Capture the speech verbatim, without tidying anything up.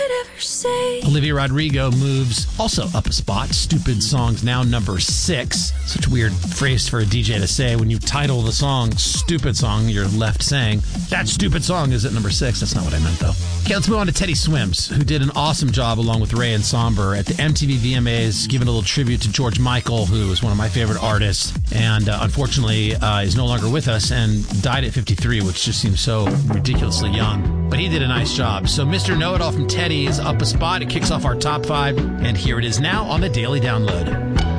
could ever say. Olivia Rodrigo moves also up a spot. Stupid Song's now number six. Such a weird phrase for a D J to say. When you title the song Stupid Song, you're left saying, that stupid song is at number six. That's not what I meant, though. Okay, let's move on to Teddy Swims, who did an awesome job along with Ray and Somber at the M T V V M As, giving a little tribute to George Michael, who is one of my favorite artists, and uh, unfortunately uh, is no longer with us and died at fifty-three, which just seems so ridiculously young. But he did a nice job. So Mister Know-It-All from Teddy is up a spot. It kicks off our top five, and here it is now on the Daily Download.